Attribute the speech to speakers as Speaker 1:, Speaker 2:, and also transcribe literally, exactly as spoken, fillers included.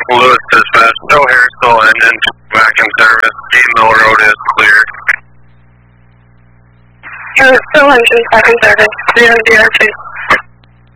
Speaker 1: Lewis dispatch, no Harrisville engine back in service. Game Mill Road is clear.
Speaker 2: Harrisville engine back in service. Zero zero two.